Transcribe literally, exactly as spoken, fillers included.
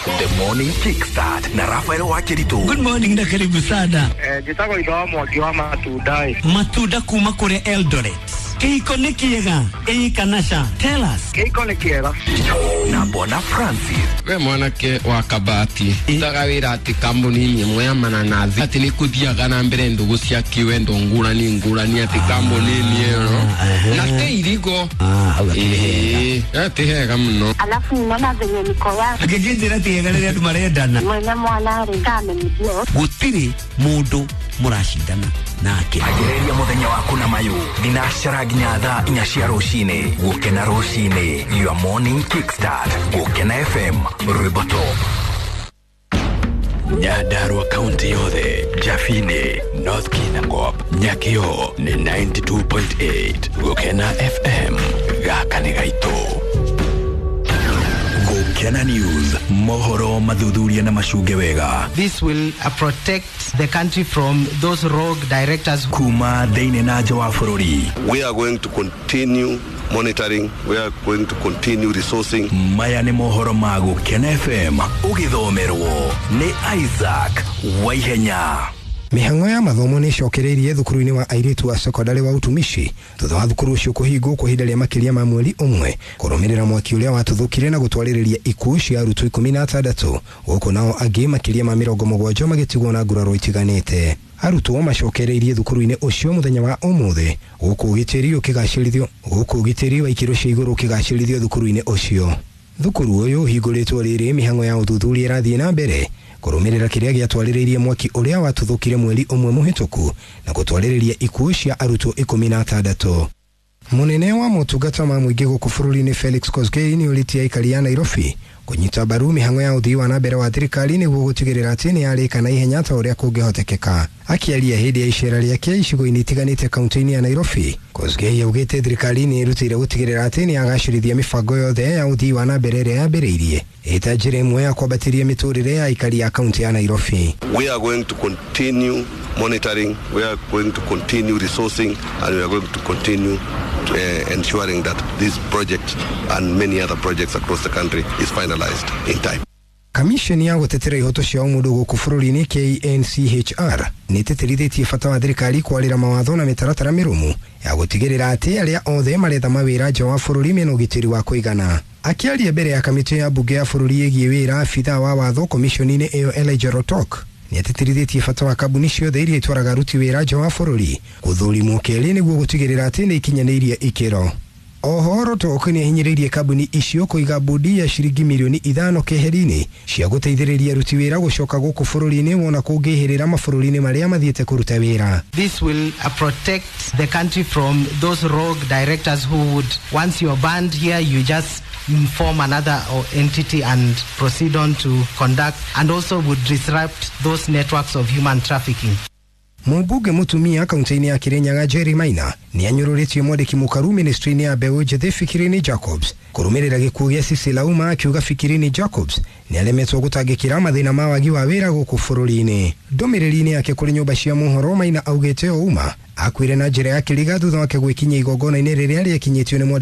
The Morning Kickstart na Rafael Wakirito. Good morning na karibu sana. Eh, jitako idawamu wakiwa matudai. Matuda kuma kure Eldoret. Keiko nikiega, Ei Kanasha. Tell us. Keiko nikiega. Na Bona Francis. We mwanake wa Kabati. Ndagawira ati kambuni nyemwe ya mananazi. Ati nikuthia na mbere ndugu cia kiwendo ngurani ngurani ati kambuni niero. Na te irigo. Ah, eh, ati hega muno. Alafu ninaona venye niko ya. Gegejera tiega rĩrĩa andũ marendana. Mwene mwana rĩ kame ndio. Gutiri mundu murashindana nake. Agereria muthenya waku na mayu. Dinashara ginyatha inyashia roshine. Gukena roshine. Your Morning Kickstart. Gukena F M. Rubato. Nyandarua County yothe, Jafine, North Kinangop, Nyakio ni ninety-two point eight. Gukena F M. Gaka ni gaito. Gukena News, mohoro madhudhuria na mashuge wega. This will uh, protect the country from those rogue directors. Kuma deine na jawa furori. We are going to continue monitoring. We are going to continue resourcing. Maya ni mohoro ma Gukena F M. Ugithomerwo ni Isaac Waihenya. Mihango ya mathomo ni cokereirie thukuru-ini wa airitu wa sekondari wa utumishi thutha wa thukuru ucio kuhingwo kwa ihinda rĩa makiria ma mweri umwe kurumirira mwaki uria watuthukire na gutwaririria ikuũ cia arutwo ikumi na atandatu guku nao angi makiria ma mirongo mũgwanja magitigwo na nguraro itiganite. Arutwo macokereirie thukuru-ini ucio muthenya wa umuthi guku ugitiri ukigacirithio guku ugitiri wa ikiro cia iguru ukigacirithio thukuru-ini ucio. Thukuru uyu hingũrĩtwo rĩrĩ mihango ya uthuthuria irathie na mbere kurumirira kiria giatwariririe mwaki uria watuthukire mweri umwe muhituku na gutwaririria ikuũ cia arutwo ikumi na atandatu. Munene wa motungata ma muingi guku bururi-ini Felix Kosgei ni uritia aikari ya Nairobi kunyita mbaru mihango ya uthii wa na mbere wa thirikari niguo gutigirira ati ni yarika na ihenya ta uria kungihotekeka. Akiaria hindi ya icera riake icigo-ini itiganite kaunti-ini ya Nairobi, Kosgei augite thirikari ni irutire gutigirira ati ni agacirithia mibango yothe ya uthii wa na mbere iria yambiriirie ita njira imwe ya kwambatiria miturire ya aikari ya kaunti ya Nairobi. We are going to continue monitoring. We are going to continue resourcing, and we are going to continue to, uh, ensuring that this project and many other projects across the country is finalized in time. Kamisheni ya gutetera ihoto cia mundu guku bururi-ini K N C H R ni teterithitie bata wa thirikari kwarira mawatho na mitaratara mirumu ya gutigirira ati aria othe maretha mawira nja wa bururi mena ugitiri wa kuigana. Akiaria mbere ya kamiti ya bunge ya bururi yegie wira, afitha wa watho komishoni-ini iyo Elijah Rotok ni ateterithitie bata wa kabuni ciothe iria itwaraga aruti wira nja wa bururi guthurimwo keri niguo gutigirira ati ni ikinyaniirie ikiro. Ohoro toko ni hinyiririe kabuni icio kuiga bodi ya shiringi milioni ithano keheri-ini cia guteithiriria aruti wira gucoka guku bururi-ini wona kungihirira mabũrũri-inĩ maria mathiete kuruta wira. This will uh, protect the country from those rogue directors who would, once you're banned here, you just form another entity and proceed on to conduct, and also would disrupt those networks of human trafficking. Mubunge mutumia kaunti-ini ya Kirinyaga Jerry Maina ni anyururitie mwandiki mukaru ministry-ini ya Mbeũ Njĩthĩ Fikirini Jacobs kurumirira gikuũ gĩa Sisi Lauma, akiuga Fikirini Jacobs ni alemetwo gutangikira mathina ma wagi wa wira guku bururi-ini. Ndumiriri-ini yake kuri nyumba cia mohoro, Maina augite Ouma akwire na njira ya kiriga thutha wake gwikinyia igongona-ini riria riekinyitio ni